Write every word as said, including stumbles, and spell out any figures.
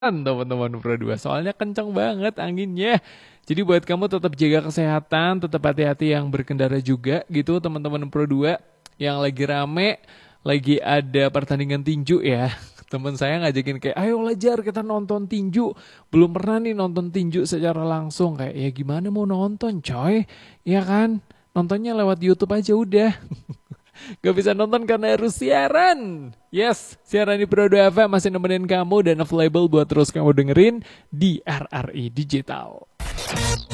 Teman-teman Pro dua, soalnya kenceng banget anginnya. Jadi buat kamu tetap jaga kesehatan, tetap hati-hati yang berkendara juga gitu teman-teman Pro dua. Yang lagi rame, lagi ada pertandingan tinju ya. Temen saya ngajakin kayak, ayo Lajar kita nonton tinju. Belum pernah nih nonton tinju secara langsung. Kayak, ya gimana mau nonton coy? Ya kan? Nontonnya lewat YouTube aja udah. Gak bisa nonton karena harus siaran. Yes, siaran di Pro dua F M masih nemenin kamu dan available buat terus kamu dengerin di R R I Digital.